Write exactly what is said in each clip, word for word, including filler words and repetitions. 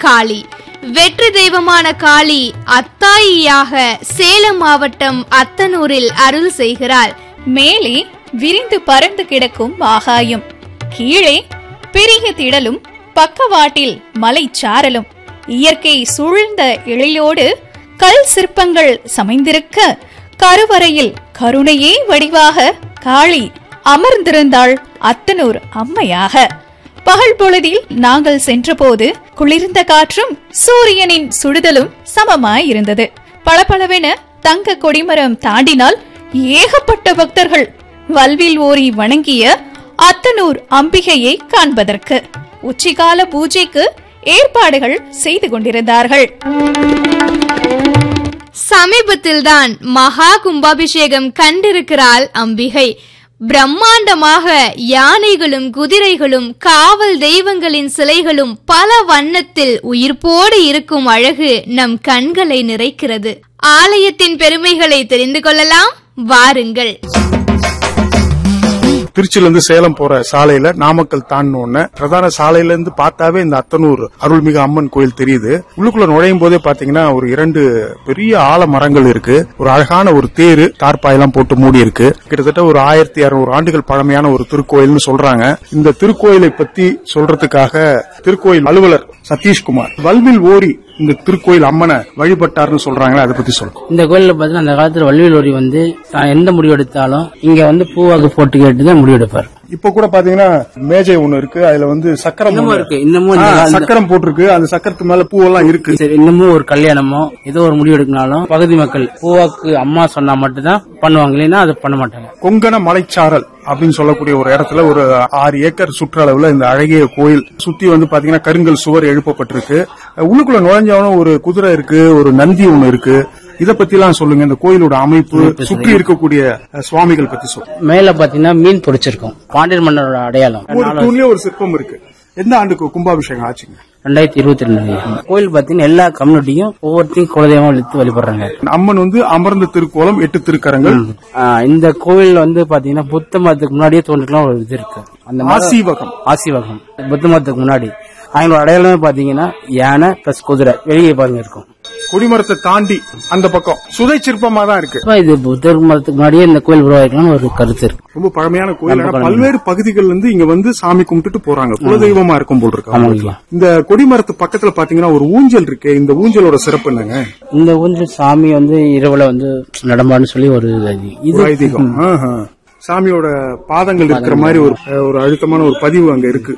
காளி. வெற்றி தெய்வமான காளி அத்தாயியாக சேலம் மாவட்டம் அத்தனூரில் அருள் செய்கிறாள். மேலே விரிந்து பறந்து கிடக்கும் ஆகாயம், கீழே பெரிய திடலும் பக்கவாட்டில் மலைச்சாரலும், இயற்கை சூழ்ந்த எழிலோடு கல் சிற்பங்கள் சமைந்திருக்க, கருவறையில் கருணையே வடிவாக காளி அமர்ந்திருந்தாள் அத்தனூர் அம்மையாக. பகல் பொழுதில் நாங்கள் சென்றபோது குளிர்ந்த காற்றும் சூரியனின் சுடுதலும் சமமாயிருந்தது. பளபளவென தங்க கொடிமரம் தாண்டினால் ஏகப்பட்ட பக்தர்கள் வல்வில் ஓரி வணங்கிய அத்தனூர் அம்பிகையை காண்பதற்கு உச்சிகால பூஜைக்கு ஏற்பாடுகள் செய்து கொண்டிருந்தார்கள். சமீபத்தில்தான் மகா கும்பாபிஷேகம் கண்டிருக்கிறாள் அம்பிகை. பிரம்மாண்டமாக யானைகளும் குதிரைகளும் காவல் தெய்வங்களின் சிலைகளும் பல வண்ணத்தில் உயிர்ப்போடு இருக்கும் அழகு நம் கண்களை நிறைக்கிறது. ஆலயத்தின் பெருமைகளை தெரிந்து கொள்ளலாம், வாருங்கள். திருச்சியில இருந்து சேலம் போற சாலையில நாமக்கல் தாண்டின பிரதான சாலையில இருந்து பார்த்தாவே இந்த அத்தனூர் அருள்மிகு அம்மன் கோயில் தெரியுது. உள்ளுக்குள்ள நுழையும் போதே பாத்தீங்கன்னா ஒரு இரண்டு பெரிய ஆல மரங்கள் இருக்கு. ஒரு அழகான ஒரு தேரு தார்பாயெல்லாம் போட்டு மூடி இருக்கு. கிட்டத்தட்ட ஒரு ஆயிரத்தி அறுநூறு ஆண்டுகள் பழமையான ஒரு திருக்கோயில்னு சொல்றாங்க. இந்த திருக்கோயிலை பத்தி சொல்றதுக்காக திருக்கோயில் அலுவலர் சதீஷ்குமார் வல்வில் ஓரி இந்த திருக்கோயில் அம்மனை வழிபட்டார்னு சொல்றாங்களே, அதை பத்தி சொல்லுங்க. இந்த கோயில பாத்தீங்கன்னா அந்த காலத்துல வல்வில் ஓரி வந்து தான் எந்த முடிவு எடுத்தாலும் இங்க வந்து பூவாக்கு போட்டு கேட்டுதான் முடிவு எடுப்பார். இப்ப கூட பாத்தீங்கன்னா மேஜை ஒண்ணு இருக்கு, அதுல வந்து சக்கரம் இருக்கு. இன்னமும் சக்கரம் போட்டிருக்கு, அந்த சக்கரத்து மேல பூவெல்லாம் இருக்கு. சரி, இன்னமும் ஒரு கல்யாணமோ ஏதோ ஒரு முடிவு எடுக்கனாலும் பகுதி மக்கள் பூவாக்கு அம்மா சொன்னா மட்டும்தான் பண்ணுவாங்க, இல்லைன்னா அது பண்ண மாட்டாங்க. கொங்கண மலைச்சாரல் அப்படின்னு சொல்லக்கூடிய ஒரு இடத்துல ஒரு ஆறு ஏக்கர் சுற்றளவுல இந்த அழகிய கோயில் சுத்தி வந்து பாத்தீங்கன்னா கருங்கல் சுவர் எழுப்பப்பட்டிருக்கு. உள்ளுக்குள்ள நுழைஞ்சவனும் ஒரு குதிரை இருக்கு, ஒரு நந்தி ஒண்ணு இருக்கு. இத பத்தி எல்லாம் சொல்லுங்க. இந்த கோயிலோட அமைப்பு, சுற்றி இருக்கக்கூடிய சுவாமிகள் பத்தி சொல்லுங்க. மேல பாத்தீங்கன்னா மீன் பொறிச்சிருக்கும், பாண்டியர் மன்னரோட அடையாளம். ஒரு சிற்பம் இருக்கு. எந்த ஆண்டுக்கு கும்பாபிஷேகம் ஆச்சுங்க? ரெண்டாயிரத்தி இருபத்தி ரெண்டு. கோயில் பாத்தீங்கன்னா எல்லா கம்யூனிட்டியும் ஒவ்வொருத்தையும் குலதெய்வம் எடுத்து வழிபடுறாங்க. அம்மன் வந்து அமர்ந்த திருக்கோலம், எட்டு திருக்கரங்கள். இந்த கோவில் வந்து பாத்தீங்கன்னா புத்த மதத்துக்கு முன்னாடியே தோன்றுக்கலாம் ஒரு இது இருக்கு. அந்த ஆசீவகம் ஆசீவகம் புத்த மதத்துக்கு முன்னாடி அவங்களோட அடையாளமே பாத்தீங்கன்னா யானை பிளஸ் குதிரை வெளியே பாருங்க இருக்கும். கொடிமரத்தை தாண்டி அந்த பக்கம் சுதை சிற்பமா தான் இருக்கு. இது புத்த மதத்துக்கு முன்னாடியே இந்த கோயில் உருவாக்கலாம் ஒரு கருத்து இருக்கு. ரொம்ப பழமையான கோயில். பல்வேறு பகுதிகள் இருந்து இங்க வந்து சாமி கும்பிட்டு போறாங்க. குலதெய்வமா இருக்கும் போல் இருக்கு. இந்த கொடிமரத்து பக்கத்துல பாத்தீங்கன்னா ஒரு ஊஞ்சல் இருக்கு. இந்த ஊஞ்சலோட சிறப்பு என்னங்க? இந்த ஊஞ்சல் சாமி வந்து இரவுல வந்து நடமான்னு சொல்லி ஒரு இது ஐதீகம். சாமியோட பாதங்கள் இருக்கிற மாதிரி ஒரு ஒரு அழுத்தமான ஒரு பதிவு அங்க இருக்கு.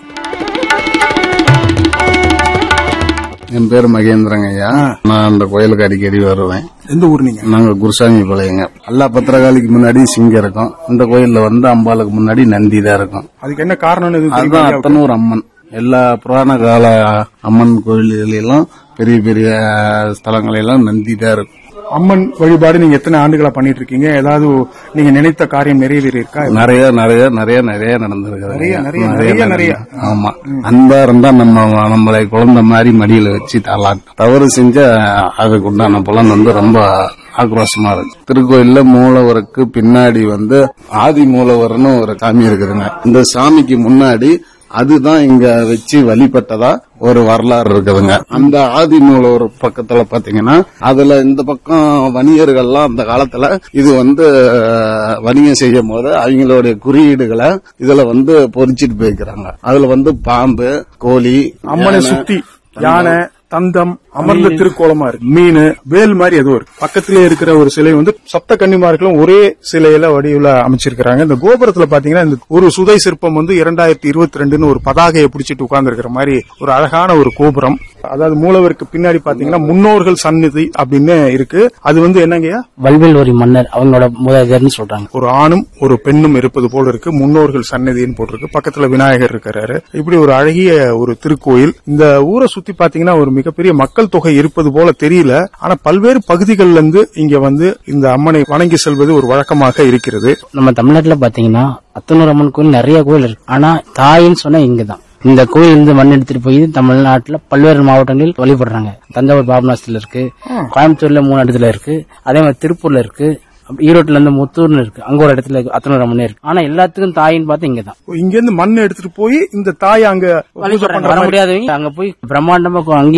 என் பேரு மகேந்திரங்க ஐயா. நான் அந்த கோயிலுக்கு அடிக்கடி வருவேன். எந்த ஊர் நீங்க? நாங்க குருசாமி பாளையங்க. எல்லா பத்திரகாளிக்கு முன்னாடி சிங்கம் இருக்கும். இந்த கோயில்ல வந்து அம்பாளுக்கு முன்னாடி நந்தி தான் இருக்கும். அதுக்கு என்ன காரணம்? அதுதான் அத்தனூர் அம்மன். எல்லா புராண கால அம்மன் கோயில்களிலும் பெரிய பெரிய ஸ்தலங்களெல்லாம் நந்தி தான் இருக்கும். அம்மன் வழிபாடு நீங்க எத்தனை ஆண்டுகளா பண்ணிட்டு இருக்கீங்க? ஏதாவது நீங்க நினைத்த காரியம் நிறைவேறி இருக்கா? நிறைய நிறைய நிறைய நிறைய நடந்திருக்கு. நிறைய நிறைய. ஆமா, அன்பா இருந்தா நம்ம நம்மளை குழந்தை மாதிரி மடியில வச்சு தாளாட்டும். தவறு செஞ்ச அதுக்கு உண்டான பலன் வந்து ரொம்ப ஆக்ரோஷமா இருக்கு. திருக்கோயில்ல மூலவருக்கு பின்னாடி வந்து ஆதி மூலவர்னு ஒரு சாமி இருக்குதுங்க. இந்த சாமிக்கு முன்னாடி அதுதான் இங்க வச்சு வழிபட்டதா ஒரு வரலாறு இருக்குதுங்க. அந்த ஆதி மூலவர் பக்கத்துல பாத்தீங்கன்னா அதுல இந்த பக்கம் வணிகர்கள்லாம் அந்த காலத்துல இது வந்து வணிகம் செய்யும் போது அவங்களுடைய குறியீடுகளை இதுல வந்து பொறிச்சிட்டு போய்க்கிறாங்க. அதுல வந்து பாம்பு, கோழி, அம்மனை சுத்தி யானை, தந்தம், அமர்ந்த திருக்கோலமா இருக்கு. மீன், வேல் மாதிரி ஏதோ இருக்கு. பக்கத்திலே இருக்கிற ஒரு சிலை வந்து சப்த கன்னிமார்களும் ஒரே சிலையில வடிவுல அமைச்சிருக்காங்க. இந்த கோபுரத்துல பாத்தீங்கன்னா இந்த ஒரு சுதை சிற்பம் வந்து இரண்டாயிரத்தி இருபத்தி ரெண்டுன்னு ஒரு பதாகையை பிடிச்சிட்டு உட்கார்ந்து இருக்கிற மாதிரி ஒரு அழகான ஒரு கோபுரம். அதாவது மூலவருக்கு பின்னாடி பாத்தீங்கன்னா முன்னோர்கள் சந்நிதி அப்படின்னு இருக்கு. அது வந்து என்னங்கய்யா? வல்வில் ஓரி மன்னர் அவங்களோட மூதாதையர்னு சொல்றாங்க. ஒரு ஆணும் ஒரு பெண்ணும் இருப்பது போல இருக்கு. முன்னோர்கள் சந்நிதின்னு போட்டிருக்கு. பக்கத்துல விநாயகர் இருக்கிறாரு. இப்படி ஒரு அழகிய ஒரு திருக்கோயில். இந்த ஊரை சுத்தி பாத்தீங்கன்னா ஒரு மிகப்பெரிய மக்கள் தொகை இருப்பது போல தெரியல. ஆனா பல்வேறு பகுதிகளில் இருந்து இங்க வந்து இந்த அம்மனை வணங்கி செல்வது ஒரு வழக்கமாக இருக்கிறது. நம்ம தமிழ்நாட்டுல பாத்தீங்கன்னா அத்தனூர் அம்மன் கோயில் நிறைய கோயில் இருக்கு. ஆனா தாயின்னு சொன்னா இங்கதான். இந்த கோயில் இருந்து மண் எடுத்துட்டு போய் தமிழ்நாட்டுல பல்வேறு மாவட்டங்களில் வழிபடுறாங்க. தஞ்சாவூர் பாபநாசத்துல இருக்கு, கோயம்புத்தூர்ல மூணு இடத்துல இருக்கு, அதே மாதிரி திருப்பூர்ல இருக்கு, ஈரோட்டுல இருந்து முத்தூர்னு இருக்கு, அங்க ஒரு இடத்துல அத்தனூர் அம்மன் இருக்கு. ஆனா எல்லாத்துக்கும் தாயின்னு பார்த்து இங்கதான். இங்க இருந்து மண் எடுத்துட்டு போய் இந்த தாய் அங்க வர முடியாதவங்க அங்க போய் பிரம்மாண்டமா அங்கே